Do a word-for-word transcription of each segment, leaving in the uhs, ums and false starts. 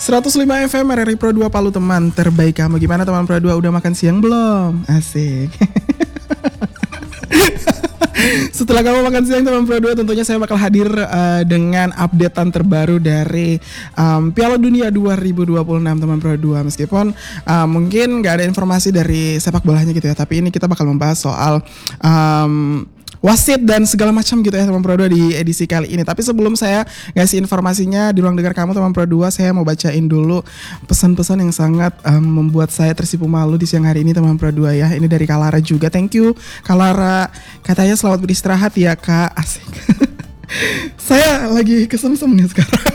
seratus lima F M R R I Pro dua Palu, teman terbaik kamu. Gimana teman Pro dua, udah makan siang belum? Asik. Setelah kamu makan siang teman Pro dua, tentunya saya bakal hadir uh, dengan updatean terbaru dari um, Piala Dunia dua ribu dua puluh enam teman Pro dua. Meskipun uh, mungkin gak ada informasi dari sepak bolanya gitu ya, tapi ini kita bakal membahas soal um, wasit dan segala macam gitu ya teman Pro dua di edisi kali ini. Tapi sebelum saya ngasih informasinya di ruang dengar kamu teman Pro dua, saya mau bacain dulu pesan-pesan yang sangat um, membuat saya tersipu malu di siang hari ini teman Pro dua ya. Ini dari Kalara juga. Thank you Kalara. Katanya selamat beristirahat ya Kak. Asik. Saya lagi kesemsem nih sekarang.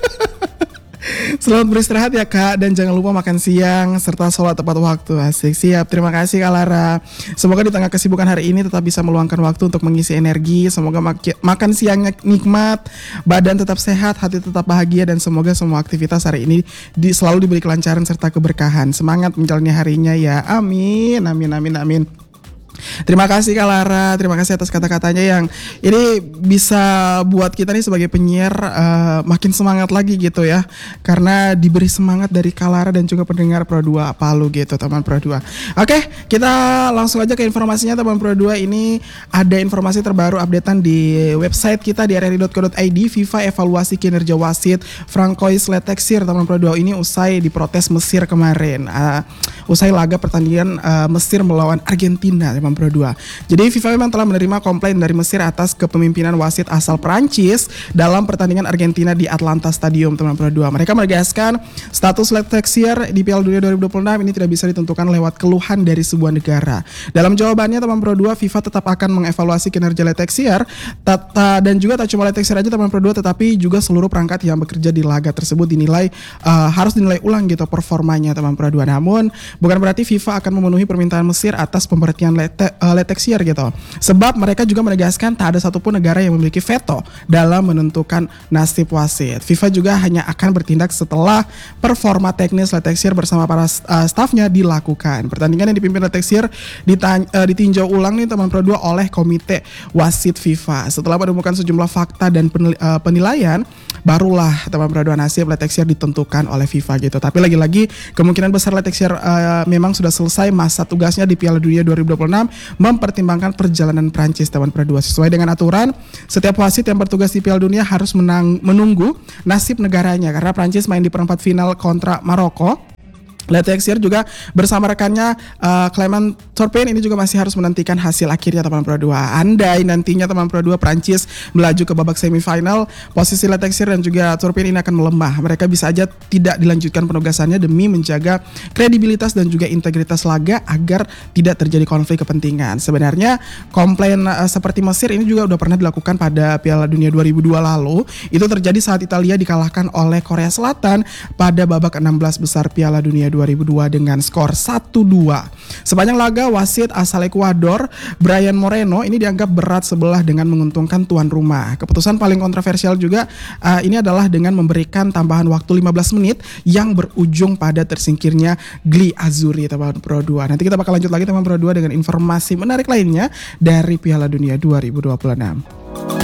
Selamat beristirahat ya Kak, dan jangan lupa makan siang serta sholat tepat waktu. Asik, siap. Terima kasih Kak Lara. Semoga di tengah kesibukan hari ini tetap bisa meluangkan waktu untuk mengisi energi. Semoga mak- makan siangnya nikmat, badan tetap sehat, hati tetap bahagia, dan semoga semua aktivitas hari ini di, selalu diberi kelancaran serta keberkahan. Semangat menjalani harinya ya. Amin, amin, amin, amin. Terima kasih Kak Lara, terima kasih atas kata-katanya yang ini bisa buat kita nih sebagai penyiar uh, makin semangat lagi gitu ya. Karena diberi semangat dari Kak Lara dan juga pendengar Pro dua Palu gitu teman Pro dua. Oke, kita langsung aja ke informasinya teman Pro dua. Ini ada informasi terbaru updatean di website kita di r r i dot co dot i d. FIFA evaluasi kinerja wasit Francois Letexir teman Pro dua ini usai diprotes Mesir kemarin. Uh, usai laga pertandingan uh, Mesir melawan Argentina teman Pro dua. Jadi FIFA memang telah menerima komplain dari Mesir atas kepemimpinan wasit asal Prancis dalam pertandingan Argentina di Atlanta Stadium teman Pro dua. Mereka menegaskan status Letexir di Piala Dunia dua ribu dua puluh enam ini tidak bisa ditentukan lewat keluhan dari sebuah negara. Dalam jawabannya teman Pro dua, FIFA tetap akan mengevaluasi kinerja Letexir tata, dan juga tak cuma Letexir aja teman Pro dua, tetapi juga seluruh perangkat yang bekerja di laga tersebut dinilai uh, harus dinilai ulang gitu performanya teman Pro dua. Namun bukan berarti FIFA akan memenuhi permintaan Mesir atas pemberhentian Letexir gitu. Sebab mereka juga menegaskan tak ada satupun negara yang memiliki veto dalam menentukan nasib wasit. FIFA juga hanya akan bertindak setelah performa teknis Letexir bersama para uh, stafnya dilakukan. Pertandingan yang dipimpin Letexir ditany- uh, ditinjau ulang nih teman Pro dua oleh komite wasit FIFA. Setelah menemukan sejumlah fakta dan penil- uh, penilaian, barulah teman Pro dua nasib Letexir ditentukan oleh FIFA gitu. Tapi lagi-lagi kemungkinan besar Letexir uh, memang sudah selesai masa tugasnya di Piala Dunia dua ribu dua puluh enam, mempertimbangkan perjalanan Prancis teman Pro dua. Sesuai dengan aturan, setiap wasit yang bertugas di Piala Dunia harus menang, menunggu nasib negaranya karena Prancis main di perempat final kontra Maroko. Letexir juga bersama rekannya uh, Clement Turpin ini juga masih harus menantikan hasil akhirnya teman Pro dua. Andai nantinya teman Pro dua Prancis melaju ke babak semifinal, posisi Letexir dan juga Turpin ini akan melemah. Mereka bisa aja tidak dilanjutkan penugasannya demi menjaga kredibilitas dan juga integritas laga agar tidak terjadi konflik kepentingan. Sebenarnya komplain uh, seperti Mesir ini juga udah pernah dilakukan pada Piala Dunia dua ribu dua lalu. Itu terjadi saat Italia dikalahkan oleh Korea Selatan pada babak enam belas besar Piala Dunia dua ribu dua dengan skor satu dua. Sepanjang laga, wasit asal Ekuador Brian Moreno ini dianggap berat sebelah dengan menguntungkan tuan rumah. Keputusan paling kontroversial juga uh, ini adalah dengan memberikan tambahan waktu lima belas menit yang berujung pada tersingkirnya Gli Azzurri teman Pro dua. Nanti kita bakal lanjut lagi teman Pro dua dengan informasi menarik lainnya dari Piala Dunia dua ribu dua puluh enam.